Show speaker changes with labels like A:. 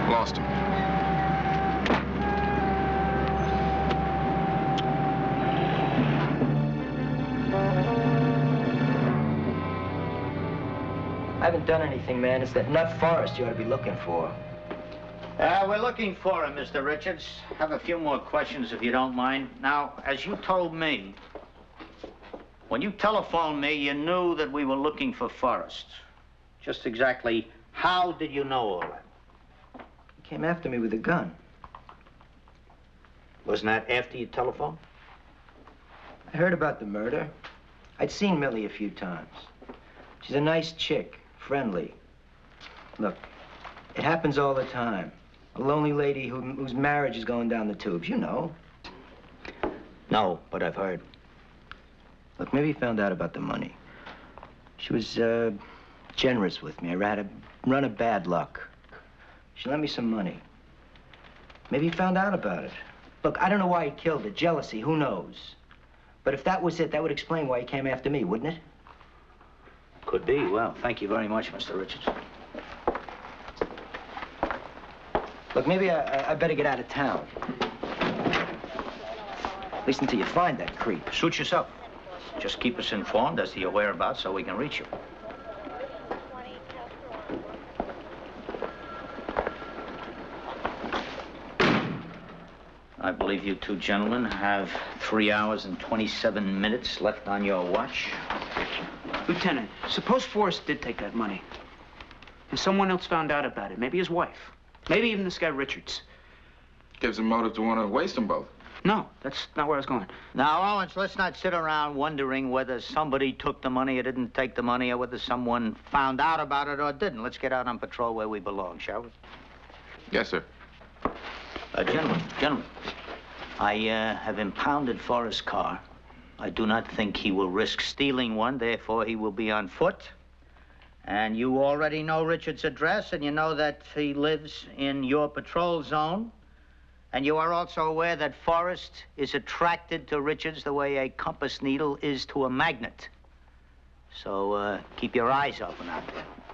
A: Lost him.
B: I haven't done anything, man. It's that nut Forrest you ought to be looking for.
C: We're looking for him, Mr. Richards. Have a few more questions, if you don't mind. Now, as you told me, when you telephoned me, you knew that we were looking for Forrest. Just exactly how did you know all that?
B: He came after me with a gun.
C: Wasn't that after you telephoned?
B: I heard about the murder. I'd seen Millie a few times. She's a nice chick, friendly. Look, it happens all the time. A lonely lady whose marriage is going down the tubes, you know.
C: No, but I've heard.
B: Look, maybe he found out about the money. She was, generous with me. I had a run of bad luck. She lent me some money. Maybe he found out about it. Look, I don't know why he killed her. Jealousy, who knows? But if that was it, that would explain why he came after me, wouldn't it?
C: Could be. Well, thank you very much, Mr. Richards.
B: Look, maybe I better get out of town. At least until you find that creep.
C: Suit yourself. Just keep us informed as to your whereabouts so we can reach you. I believe you two gentlemen have 3 hours and 27 minutes left on your watch.
D: Lieutenant, suppose Forrest did take that money. And someone else found out about it. Maybe his wife. Maybe even this guy Richards.
A: Gives him motive to want to waste them both.
D: No, that's not where I was going.
C: Now, Owens, let's not sit around wondering whether somebody took the money or didn't take the money, or whether someone found out about it or didn't. Let's get out on patrol where we belong, shall we?
A: Yes, sir.
C: Gentlemen, I have impounded Forrest's car. I do not think he will risk stealing one, therefore he will be on foot. And you already know Richard's address, and you know that he lives in your patrol zone. And you are also aware that Forrest is attracted to Richards the way a compass needle is to a magnet. So keep your eyes open out there.